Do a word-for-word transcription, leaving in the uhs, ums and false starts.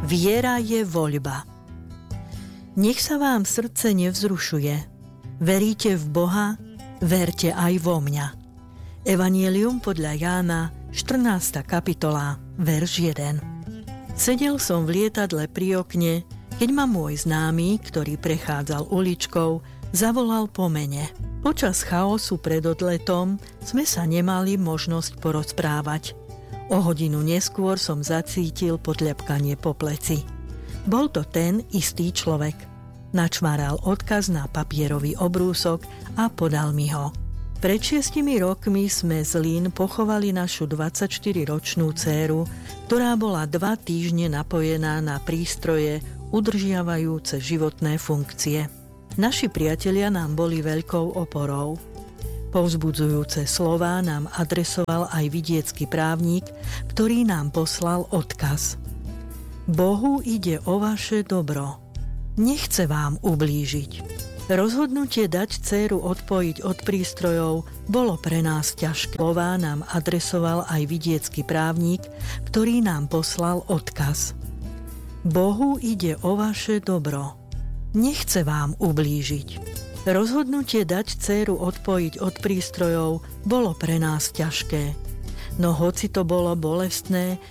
Viera je voľba. Nech sa vám srdce nevzrušuje. Veríte v Boha, verte aj vo mňa. Evanjelium podľa Jána, štrnásta kapitola, verš jeden. Sedel som v lietadle pri okne, keď ma môj známy, ktorý prechádzal uličkou, zavolal po mene. Počas chaosu pred odletom sme sa nemali možnosť porozprávať. O hodinu neskôr som zacítil potľapkanie po pleci. Bol to ten istý človek. Načmáral odkaz na papierový obrúsok a podal mi ho. Pred šiestimi rokmi sme z Lín pochovali našu dvadsaťštyriročnú dcéru, ktorá bola dva týždne napojená na prístroje udržiavajúce životné funkcie. Naši priatelia nám boli veľkou oporou. Povzbudzujúce slová nám adresoval aj vidiecky právnik, ktorý nám poslal odkaz. Bohu ide o vaše dobro. Nechce vám ublížiť. Rozhodnutie dať dcéru odpojiť od prístrojov bolo pre nás ťažké. Slová nám adresoval aj vidiecky právnik, ktorý nám poslal odkaz. Bohu ide o vaše dobro. Nechce vám ublížiť. Rozhodnutie dať dcéru odpojiť od prístrojov bolo pre nás ťažké. No hoci to bolo bolestné,